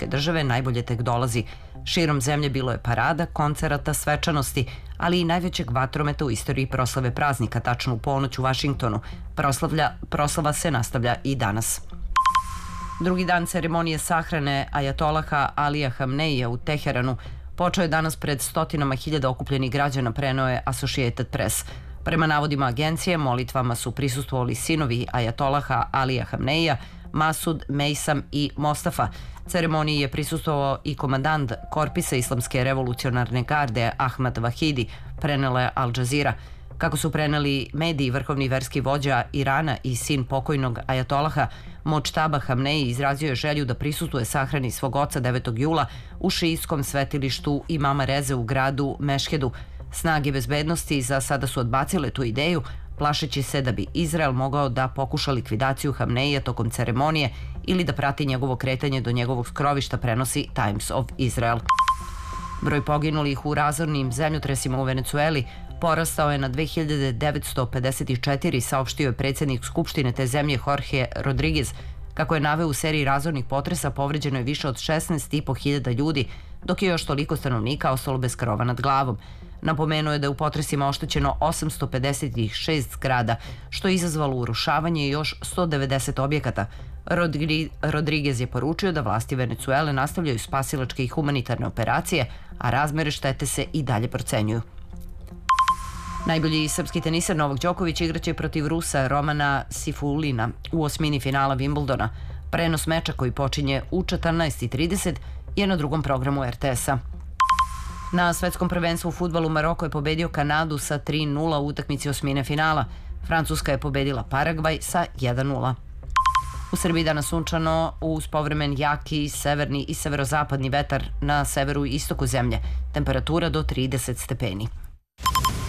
Sjedinjene Države najbolje tek dolazi. Širom zemlje bilo je parada, koncerata, svečanosti, ali i najvećeg vatrometa u istoriji proslave praznika, tačno u ponoć u Vašingtonu. Proslava se nastavlja i danas. Drugi dan ceremonije sahrane ajatolaha Alija Hamneija u Teheranu počeo je danas pred stotinama hiljada okupljenih građana, preneo je Associated Press. Prema navodima agencije, molitvama su prisustvovali sinovi ajatolaha Alija Hamneija, Masud, Mejsam i Mostafa. Ceremoniji je prisustvovao i komandant Korpisa Islamske revolucionarne garde Ahmad Vahidi, prenela je Al Jazeera. Kako su preneli mediji, vrhovni verski vođa Irana i sin pokojnog ajatolaha Močtaba Hamneji izrazio je želju da prisustvuje sahrani svog oca 9. jula u šiijskom svetilištu Imama Reze u gradu Mešhedu. Snage bezbednosti za sada su odbacile tu ideju, plašeći se da bi Izrael mogao da pokuša likvidaciju Hamneija tokom ceremonije ili da prati njegovo kretanje do njegovog skrovišta, prenosi Times of Israel. Broj poginulih u razornim zemljotresima u Venecueli porastao je na 2954, saopštio je predsjednik Skupštine te zemlje Jorge Rodriguez. Kako je naveo, u seriji razornih potresa povređeno je više od 16.500 ljudi, dok je još toliko stanovnika ostalo bez krova nad glavom. Napomenuo je da je u potresima oštećeno 856 zgrada, što je izazvalo urušavanje još 190 objekata. Rodriguez je poručio da vlasti Venecuele nastavljaju spasilačke i humanitarne operacije, a razmere štete se i dalje procenjuju. Najbolji srpski teniser Novak Đoković igraće protiv Rusa Romana Sifulina u osmini finala Wimbledona. Prenos meča koji počinje u 14:30 je na drugom programu RTS-a. Na svetskom prvenstvu u fudbalu Maroko je pobedio Kanadu sa 3:0 u utakmici osmine finala. Francuska je pobedila Paragvaj sa 1:0. U Srbiji danas sunčano, uz povremen jaki severni i severozapadni vetar na severu i istoku zemlje. Temperatura do 30 stepeni.